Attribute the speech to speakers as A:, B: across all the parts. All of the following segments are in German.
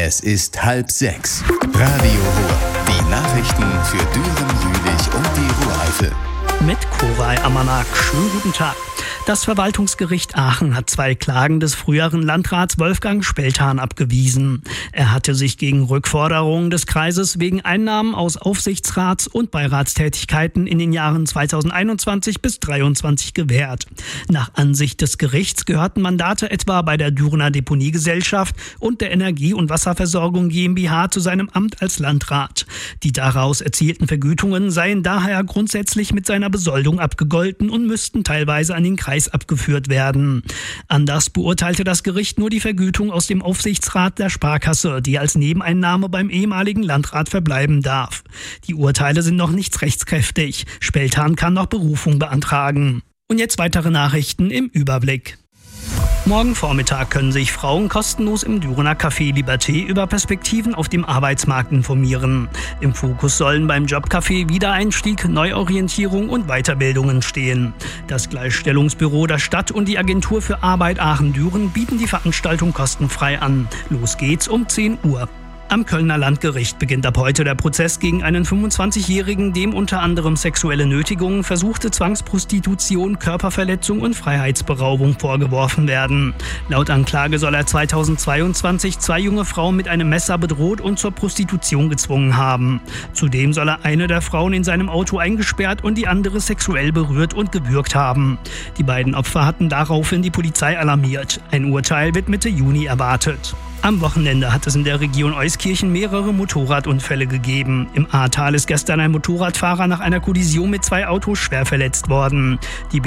A: Es ist 5:30. Radio Ruhr. Die Nachrichten für Düren, Jülich und die Ruhr-Eifel.
B: Mit Koray Amanak. Schönen guten Tag. Das Verwaltungsgericht Aachen hat 2 Klagen des früheren Landrats Wolfgang Speltan abgewiesen. Er hatte sich gegen Rückforderungen des Kreises wegen Einnahmen aus Aufsichtsrats- und Beiratstätigkeiten in den Jahren 2021 bis 2023 gewehrt. Nach Ansicht des Gerichts gehörten Mandate etwa bei der Dürener Deponiegesellschaft und der Energie- und Wasserversorgung GmbH zu seinem Amt als Landrat. Die daraus erzielten Vergütungen seien daher grundsätzlich mit seiner Besoldung abgegolten und müssten teilweise an den Kreis abgeführt werden. Anders beurteilte das Gericht nur die Vergütung aus dem Aufsichtsrat der Sparkasse, die als Nebeneinnahme beim ehemaligen Landrat verbleiben darf. Die Urteile sind noch nicht rechtskräftig. Speltan kann noch Berufung beantragen. Und jetzt weitere Nachrichten im Überblick. Morgen Vormittag können sich Frauen kostenlos im Dürener Café Liberté über Perspektiven auf dem Arbeitsmarkt informieren. Im Fokus sollen beim Jobcafé Wiedereinstieg, Neuorientierung und Weiterbildungen stehen. Das Gleichstellungsbüro der Stadt und die Agentur für Arbeit Aachen-Düren bieten die Veranstaltung kostenfrei an. Los geht's um 10 Uhr. Am Kölner Landgericht beginnt ab heute der Prozess gegen einen 25-Jährigen, dem unter anderem sexuelle Nötigung, versuchte Zwangsprostitution, Körperverletzung und Freiheitsberaubung vorgeworfen werden. Laut Anklage soll er 2022 2 junge Frauen mit einem Messer bedroht und zur Prostitution gezwungen haben. Zudem soll er eine der Frauen in seinem Auto eingesperrt und die andere sexuell berührt und gewürgt haben. Die beiden Opfer hatten daraufhin die Polizei alarmiert. Ein Urteil wird Mitte Juni erwartet. Am Wochenende hat es in der Region Euskirchen mehrere Motorradunfälle gegeben. Im Ahrtal ist gestern ein Motorradfahrer nach einer Kollision mit 2 Autos schwer verletzt worden. Die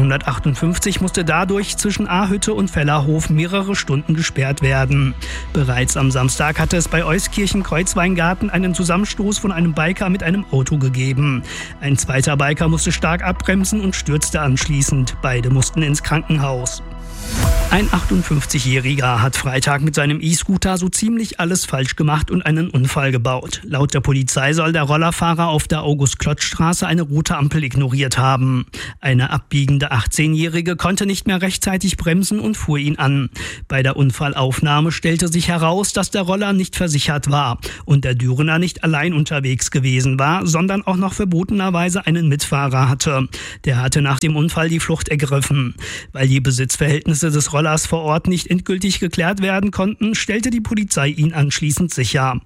B: B258 musste dadurch zwischen Ahrhütte und Vellerhof mehrere Stunden gesperrt werden. Bereits am Samstag hatte es bei Euskirchen-Kreuzweingarten einen Zusammenstoß von einem Biker mit einem Auto gegeben. Ein zweiter Biker musste stark abbremsen und stürzte anschließend. Beide mussten ins Krankenhaus. Ein 58-Jähriger hat Freitag mit seinem E-Scooter so ziemlich alles falsch gemacht und einen Unfall gebaut. Laut der Polizei soll der Rollerfahrer auf der August-Klotz-Straße eine rote Ampel ignoriert haben. Eine abbiegende 18-Jährige konnte nicht mehr rechtzeitig bremsen und fuhr ihn an. Bei der Unfallaufnahme stellte sich heraus, dass der Roller nicht versichert war und der Dürener nicht allein unterwegs gewesen war, sondern auch noch verbotenerweise einen Mitfahrer hatte. Der hatte nach dem Unfall die Flucht ergriffen. Weil die Besitzverhältnisse des Rollers vor Ort nicht endgültig geklärt werden konnten, stellte die Polizei ihn anschließend sicher.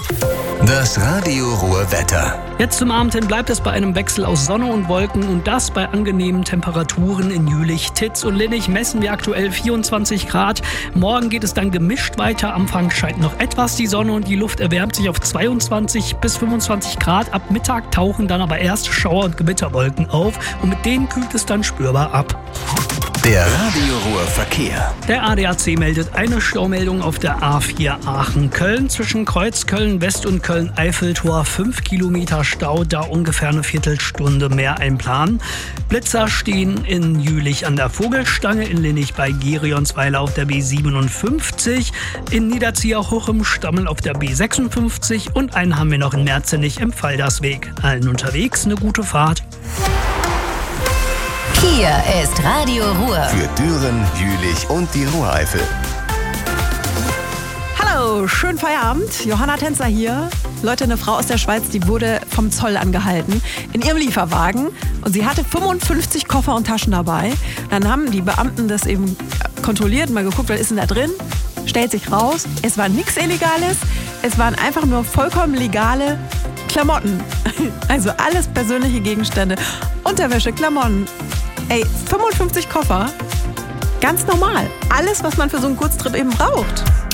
A: Das Radio Ruhr Wetter.
B: Jetzt zum Abend hin bleibt es bei einem Wechsel aus Sonne und Wolken und das bei angenehmen Temperaturen in Jülich, Titz und Linnich messen wir aktuell 24 Grad. Morgen geht es dann gemischt weiter. Anfangs scheint noch etwas die Sonne und die Luft erwärmt sich auf 22 bis 25 Grad. Ab Mittag tauchen dann aber erste Schauer- und Gewitterwolken auf und mit denen kühlt es dann spürbar ab.
A: Der Radio Ruhr Verkehr.
B: Der ADAC meldet eine Staumeldung auf der A4 Aachen-Köln zwischen Kreuzköln West und Köln-Eiffeltor. 5 Kilometer Stau, da ungefähr eine Viertelstunde mehr einplanen. Blitzer stehen in Jülich an der Vogelstange, in Linnich bei Gerionsweiler auf der B57, in Niederzieher-Hochem Stammel auf der B56 und einen haben wir noch in Merzenich im Faldersweg. Allen unterwegs eine gute Fahrt.
C: Hier ist Radio Ruhr.
A: Für Düren, Jülich und die Ruhr-Eifel.
D: Hallo, schönen Feierabend. Johanna Tänzer hier. Leute, eine Frau aus der Schweiz, die wurde vom Zoll angehalten in ihrem Lieferwagen und sie hatte 55 Koffer und Taschen dabei. Dann haben die Beamten das eben kontrolliert, mal geguckt, was ist denn da drin? Stellt sich raus, es war nichts Illegales, es waren einfach nur vollkommen legale Klamotten. Also alles persönliche Gegenstände, Unterwäsche, Klamotten. Ey, 55 Koffer, ganz normal. Alles, was man für so einen Kurztrip eben braucht.